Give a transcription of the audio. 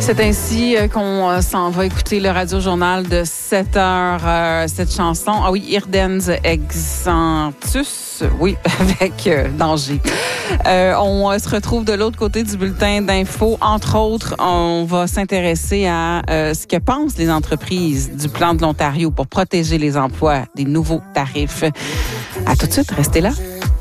C'est ainsi qu'on s'en va écouter le radio-journal de 7 heures. Cette chanson, Irdens Exantus, avec danger. On se retrouve de l'autre côté du bulletin d'info. Entre autres, on va s'intéresser à ce que pensent les entreprises du plan de l'Ontario pour protéger les emplois des nouveaux tarifs. À tout de suite, restez là.